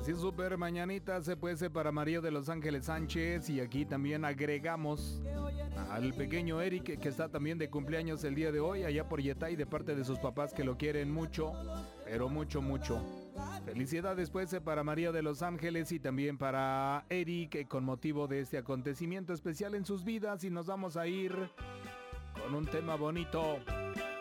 Así súper mañanita se puede ser para María de Los Ángeles Sánchez. Y aquí también agregamos al pequeño Eric, que está también de cumpleaños el día de hoy, allá por Yetay, de parte de sus papás que lo quieren mucho, pero mucho, mucho. Felicidades pues para María de Los Ángeles y también para Eric, con motivo de este acontecimiento especial en sus vidas. Y nos vamos a ir con un tema bonito.